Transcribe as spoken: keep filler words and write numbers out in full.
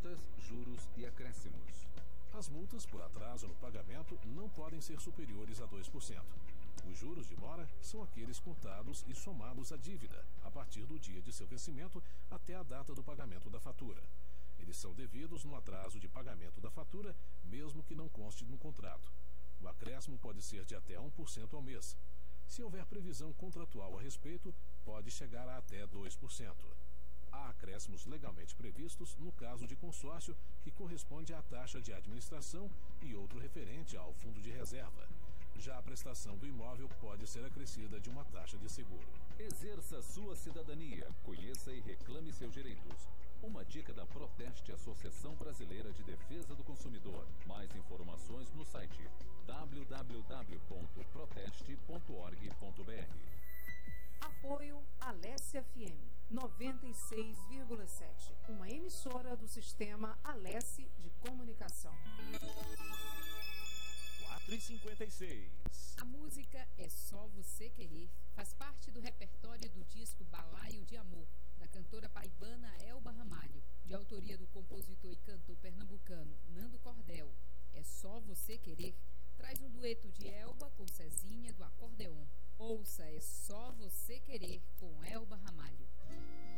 multas, juros e acréscimos. As multas por atraso no pagamento não podem ser superiores a dois por cento. Os juros de mora são aqueles contados e somados à dívida, a partir do dia de seu vencimento até a data do pagamento da fatura. Eles são devidos no atraso de pagamento da fatura, mesmo que não conste no contrato. O acréscimo pode ser de até um por cento ao mês. Se houver previsão contratual a respeito, pode chegar a até dois por cento. Há acréscimos legalmente previstos no caso de consórcio, que corresponde à taxa de administração, e outro referente ao fundo de reserva. Já a prestação do imóvel pode ser acrescida de uma taxa de seguro. Exerça sua cidadania, conheça e reclame seus direitos. Uma dica da Proteste, Associação Brasileira de Defesa do Consumidor. Mais informações no site w w w ponto proteste ponto org ponto b r. Apoio Alessia F M noventa e seis vírgula sete, uma emissora do sistema Alessi de comunicação. quatro e cinquenta e seis. A música É Só Você Querer faz parte do repertório do disco Balaio de Amor, da cantora paraibana Elba Ramalho, de autoria do compositor e cantor pernambucano Nando Cordel. É Só Você Querer traz um dueto de Elba com Cezinha do acordeon. Ouça É Só Você Querer com Elba Ramalho.